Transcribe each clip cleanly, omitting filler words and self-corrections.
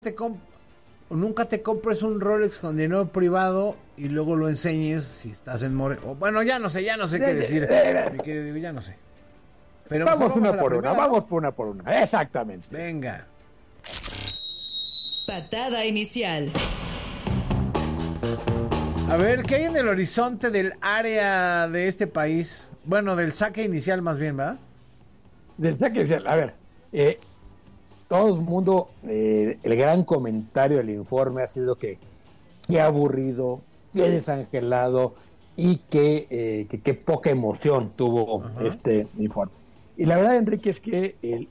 nunca te compres un Rolex con dinero privado y luego lo enseñes si estás en Bueno, ya no sé qué decir. Mi querido, ya no sé. Pero vamos una por una. Exactamente. Venga. Patada inicial. A ver, ¿qué hay en el horizonte del área de este país? Bueno, del saque inicial más bien, ¿verdad? Del saque inicial, a ver, todo el mundo, el gran comentario del informe ha sido que qué aburrido, qué desangelado y qué poca emoción tuvo este informe. Y la verdad, Enrique, es que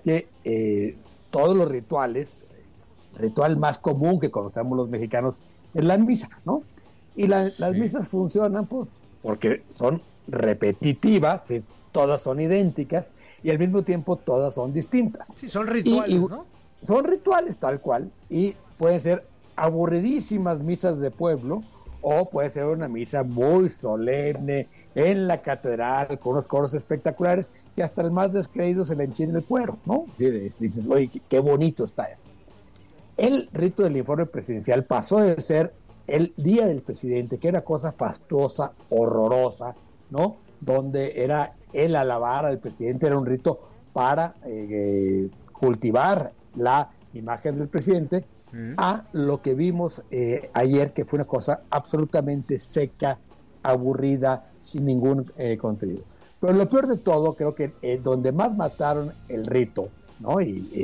todos los rituales, el ritual más común que conocemos los mexicanos es la misa, ¿no? Y las misas funcionan porque son repetitivas, todas son idénticas y al mismo tiempo todas son distintas. Sí, son rituales, ¿no? Son rituales tal cual y pueden ser aburridísimas misas de pueblo o puede ser una misa muy solemne en la catedral con unos coros espectaculares que hasta el más descreído se le enchina el cuero, ¿no? Sí, dices, oye, qué bonito está esto. El rito del informe presidencial pasó de ser el día del presidente, que era cosa fastuosa, horrorosa, ¿no? Donde era el alabar al presidente, era un rito para cultivar la imagen del presidente, a lo que vimos ayer, que fue una cosa absolutamente seca, aburrida, sin ningún contenido. Pero lo peor de todo, creo que donde más mataron el rito, ¿no?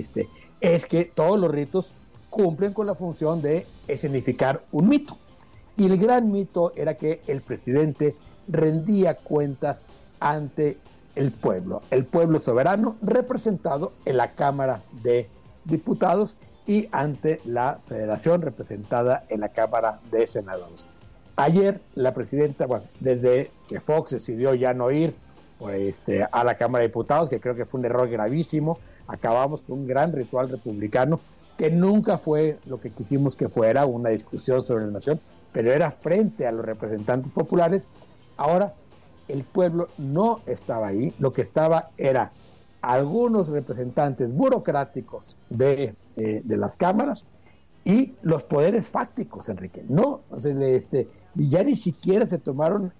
Es que todos los ritos cumplen con la función de escenificar un mito. Y el gran mito era que el presidente rendía cuentas ante el pueblo soberano representado en la Cámara de Diputados y ante la Federación representada en la Cámara de Senadores. Ayer la presidenta, desde que Fox decidió ya no ir a la Cámara de Diputados, que creo que fue un error gravísimo, acabamos con un gran ritual republicano que nunca fue lo que quisimos que fuera, una discusión sobre la nación, pero era frente a los representantes populares. Ahora el pueblo no estaba ahí, lo que estaba era algunos representantes burocráticos de las cámaras y los poderes fácticos, Enrique. No, ya ni siquiera se tomaron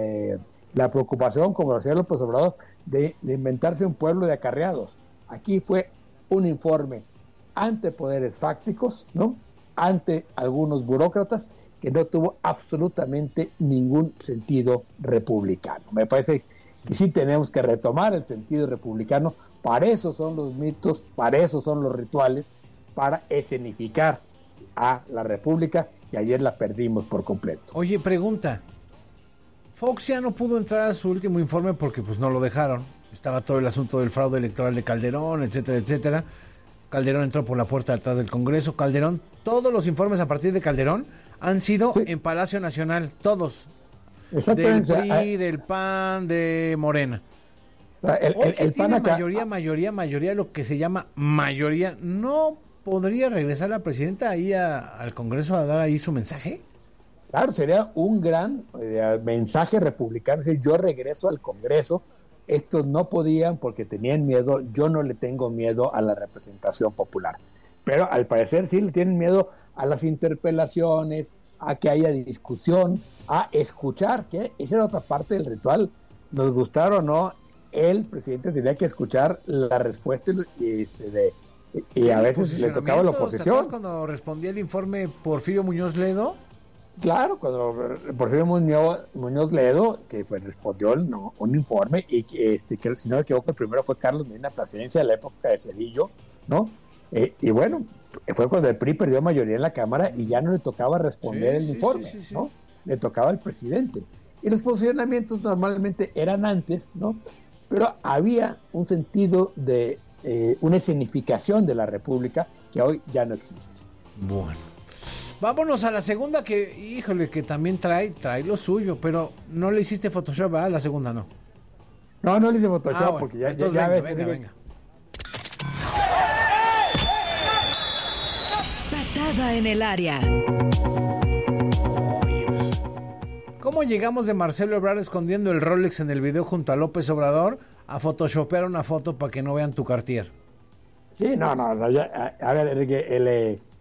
la preocupación, como lo hacía López Obrador, de inventarse un pueblo de acarreados. Aquí fue un informe ante poderes fácticos, ¿no? Ante algunos burócratas, que no tuvo absolutamente ningún sentido republicano. Me parece que sí tenemos que retomar el sentido republicano. Para eso son los mitos, para eso son los rituales, para escenificar a la República, que ayer la perdimos por completo. Oye, pregunta. Fox ya no pudo entrar a su último informe porque pues no lo dejaron. Estaba todo el asunto del fraude electoral de Calderón, etcétera, etcétera. Calderón entró por la puerta de atrás del Congreso. Calderón, todos los informes a partir de Calderón han sido en Palacio Nacional, todos. Del PRI, del PAN, de Morena. El PAN acá, mayoría, lo que se llama mayoría, ¿no podría regresar la presidenta ahí al Congreso a dar ahí su mensaje? Claro, sería un gran mensaje republicano, es decir, yo regreso al Congreso. Estos no podían porque tenían miedo. Yo no le tengo miedo a la representación popular, pero al parecer sí le tienen miedo a las interpelaciones, a que haya discusión, a escuchar, que esa era otra parte del ritual. Nos gustara o no, el presidente tenía que escuchar la respuesta y a veces le tocaba a la oposición. Cuando respondía el informe Porfirio Muñoz Ledo. Claro, cuando Porfirio Muñoz Ledo, que respondió un informe, y que si no me equivoco, el primero fue Carlos Medina Plasencia de la época de Cedillo, ¿no? Y bueno, fue cuando el PRI perdió mayoría en la Cámara y ya no le tocaba responder el informe, ¿no? Le tocaba al presidente. Y los posicionamientos normalmente eran antes, ¿no? Pero había un sentido de una escenificación de la República que hoy ya no existe. Bueno. Vámonos a la segunda que, híjole, que también trae lo suyo, pero no le hiciste Photoshop, ¿verdad? La segunda no. No le hice Photoshop bueno, porque ya ves. Venga. Patada en el área. ¿Cómo llegamos de Marcelo Ebrard escondiendo el Rolex en el video junto a López Obrador a photoshopear una foto para que no vean tu Cartier? Sí, no, a ver, Enrique,